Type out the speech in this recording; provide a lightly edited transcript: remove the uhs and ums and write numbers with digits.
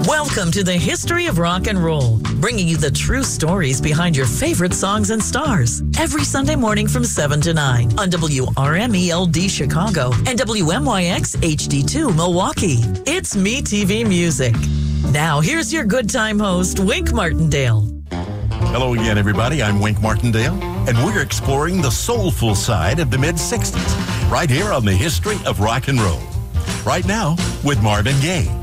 Welcome to the History of Rock and Roll, bringing you the true stories behind your favorite songs and stars. Every Sunday morning from 7 to 9 on WRMELD Chicago and WMYX HD2 Milwaukee. It's Me TV Music. Now, here's your good time host, Wink Martindale. Hello again, everybody. I'm Wink Martindale, and we're exploring the soulful side of the mid-'60s, right here on the History of Rock and Roll. Right now, with Marvin Gaye.